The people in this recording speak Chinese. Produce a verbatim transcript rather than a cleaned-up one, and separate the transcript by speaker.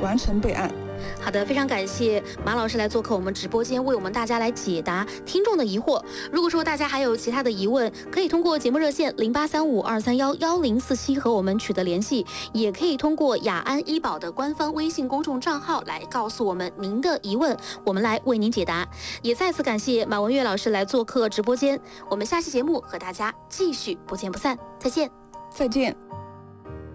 Speaker 1: 完成备案。
Speaker 2: 好的，非常感谢马老师来做客我们直播间，为我们大家来解答听众的疑惑。如果说大家还有其他的疑问，可以通过节目热线零八三五二三幺幺零四七和我们取得联系，也可以通过雅安医保的官方微信公众账号来告诉我们您的疑问，我们来为您解答。也再次感谢马文月老师来做客直播间，我们下期节目和大家继续不见不散，再见，
Speaker 1: 再见。